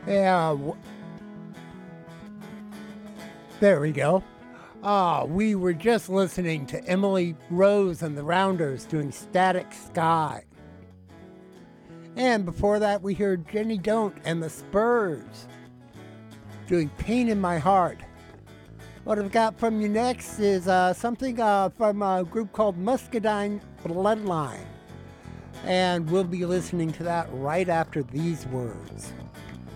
Yeah, there we go. We were just listening to Emily Rose and the Rounders doing Static Sky. And before that, we heard Jenny Don't and the Spurs doing Pain in My Heart. What I've got from you next is something from a group called Muscadine Bloodline. And we'll be listening to that right after these words.